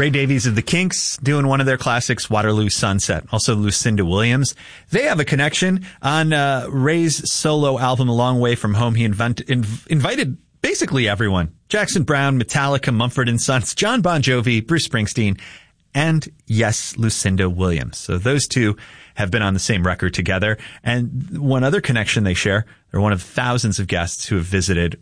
Ray Davies of the Kinks doing one of their classics, Waterloo Sunset. Also Lucinda Williams. They have a connection on Ray's solo album, A Long Way From Home. He invited basically everyone. Jackson Browne, Metallica, Mumford & Sons, John Bon Jovi, Bruce Springsteen, and yes, Lucinda Williams. So those two have been on the same record together. And one other connection they share, they're one of thousands of guests who have visited